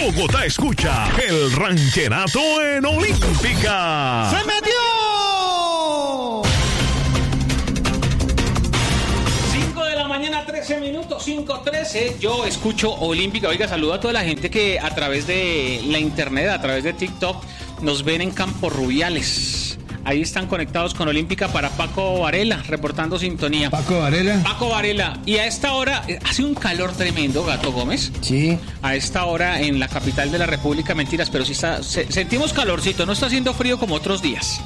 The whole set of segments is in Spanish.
Bogotá escucha el ranchenato en Olímpica. ¡Se metió! 13 minutos, 5:13. Yo escucho Olímpica. Oiga, saludo a toda la gente que a través de la internet, a través de TikTok, nos ven en Campos Rubiales. Ahí están conectados con Olímpica para Paco Varela, reportando sintonía. Paco Varela. Y a esta hora, hace un calor tremendo, Gato Gómez. Sí. A esta hora en la capital de la República, mentiras, pero sí sentimos calorcito, no está haciendo frío como otros días.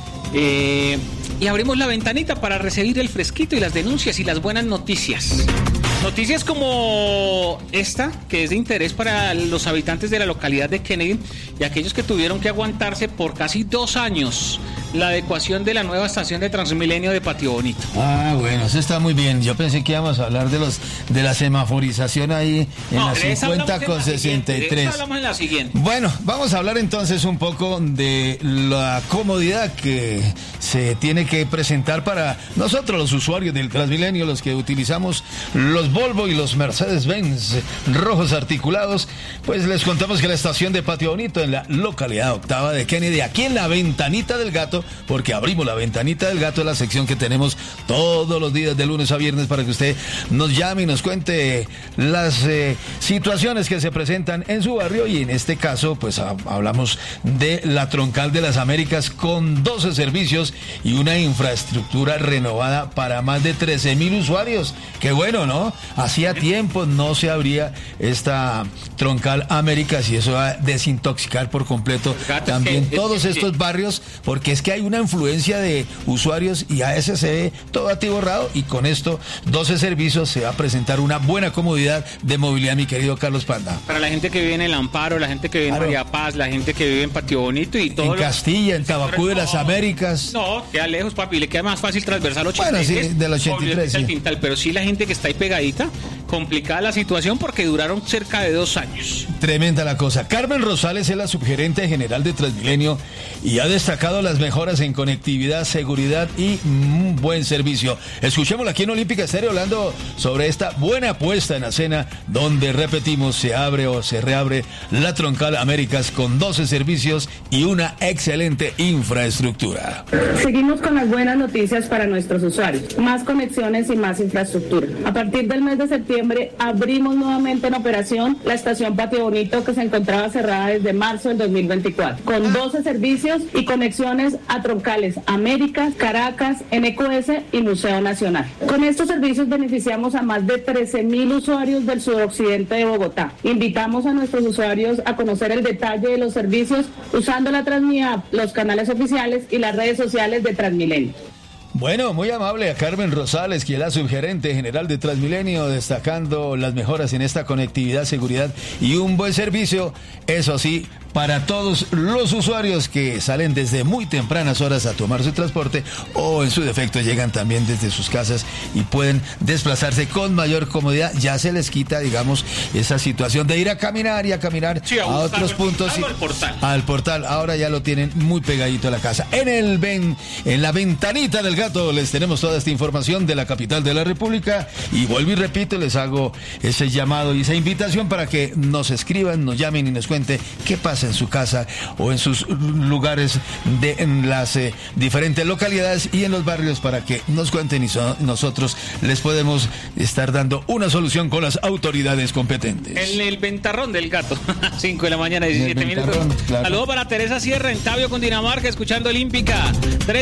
Y abrimos la ventanita para recibir el fresquito y las denuncias y las buenas noticias. Noticias como esta, que es de interés para los habitantes de la localidad de Kennedy y aquellos que tuvieron que aguantarse por casi 2 años la adecuación de la nueva estación de Transmilenio de Patio Bonito. Ah, bueno, eso está muy bien. Yo pensé que íbamos a hablar de la semaforización ahí en la 50 con 63. Hablamos en la siguiente. Bueno, vamos a hablar entonces un poco de la comodidad que se tiene que presentar para nosotros los usuarios del Transmilenio, los que utilizamos los Volvo y los Mercedes-Benz rojos articulados. Pues les contamos que la estación de Patio Bonito en la localidad octava de Kennedy, aquí en la ventanita del gato, porque abrimos la ventanita del gato, la sección que tenemos todos los días de lunes a viernes para que usted nos llame y nos cuente las situaciones que se presentan en su barrio. Y en este caso pues hablamos de la Troncal de las Américas con 12 servicios y una infraestructura renovada para más de 13,000 usuarios. Qué bueno, ¿no? Hacía tiempo no se abría esta Troncal Américas y eso va a desintoxicar por completo también todos estos barrios, porque es que hay una influencia de usuarios y a ese se ve todo atiborrado, y con esto 12 servicios se va a presentar una buena comodidad de movilidad, mi querido Carlos Panda. Para la gente que vive en El Amparo, la gente que vive en María Paz, la gente que vive en Patio Bonito y todo. En Castilla, en Tabacú de las Américas. No, queda lejos, papi, le queda más fácil transversal 83. Bueno, sí, del 83, sí. Tintal, pero sí la gente que está ahí pegadita, complicada la situación porque duraron cerca de 2 años. Tremenda la cosa. Carmen Rosales es la subgerente general de Transmilenio y ha destacado las mejoras en conectividad, seguridad y buen servicio. Escuchémosla aquí en Olímpica Estéreo hablando sobre esta buena puesta en escena donde, repetimos, se abre o se reabre la Troncal Américas con 12 servicios y una excelente infraestructura. Seguimos con las buenas noticias para nuestros usuarios. Más conexiones y más infraestructura. A partir del mes de septiembre abrimos nuevamente en operación la estación Patio Bonito, que se encontraba cerrada desde marzo del 2024, con 12 servicios y conexiones a troncales Américas, Caracas, NQS y Museo Nacional. Con estos servicios beneficiamos a más de 13,000 usuarios del suroccidente de Bogotá. Invitamos a nuestros usuarios a conocer el detalle de los servicios usando la Transmi-App, los canales oficiales y las redes sociales de Transmilenio. Bueno, muy amable a Carmen Rosales, quien es la subgerente general de Transmilenio, destacando las mejoras en esta conectividad, seguridad y un buen servicio, eso sí, para todos los usuarios que salen desde muy tempranas horas a tomar su transporte o en su defecto llegan también desde sus casas y pueden desplazarse con mayor comodidad. Ya se les quita, digamos, esa situación de ir a caminar y a caminar a otros puntos. Al portal, ahora ya lo tienen muy pegadito a la casa. En la ventanita del gato les tenemos toda esta información de la capital de la República y vuelvo y repito, les hago ese llamado y esa invitación para que nos escriban, nos llamen y nos cuenten qué pasa en su casa o en sus lugares en las diferentes localidades y en los barrios, para que nos cuenten y nosotros les podemos estar dando una solución con las autoridades competentes. En el ventarrón del gato, 5 de la mañana, 17 minutos. Claro. Saludos para Teresa Sierra en Tabio, Cundinamarca, escuchando Olímpica.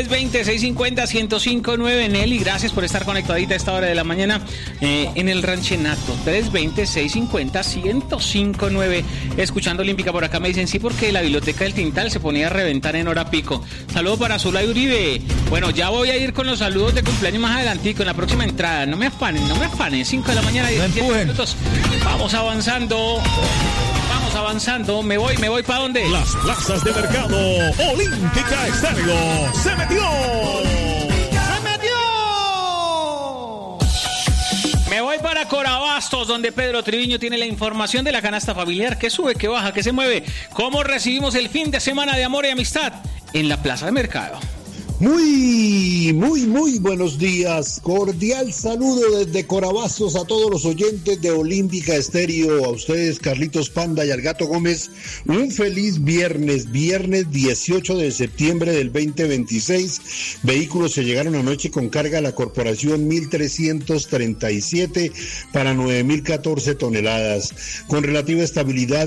320-650-1059. Nelly, gracias por estar conectadita a esta hora de la mañana en el ranchenato. 320-650-1059. Escuchando Olímpica. Por acá me dicen sí, porque la biblioteca del Tintal se ponía a reventar en hora pico. Saludos para Zulay Uribe. Bueno, ya voy a ir con los saludos de cumpleaños más adelantico, en la próxima entrada. No me afanen. 5 de la mañana, 17 minutos. Vamos avanzando. Me voy ¿para dónde? Las plazas de mercado. Olímpica Estéreo. ¡Se metió! Me voy para Corabastos, donde Pedro Triviño tiene la información de la canasta familiar. ¿Qué sube, qué baja, qué se mueve? ¿Cómo recibimos el fin de semana de amor y amistad en la plaza de mercado? Muy buenos días. Cordial saludo desde Corabastos a todos los oyentes de Olímpica Estéreo. A ustedes, Carlitos Panda y al Gato Gómez. Un feliz viernes 18 de septiembre del 2026. Vehículos se llegaron anoche con carga a la corporación 1.337 para 9.014 toneladas. Con relativa estabilidad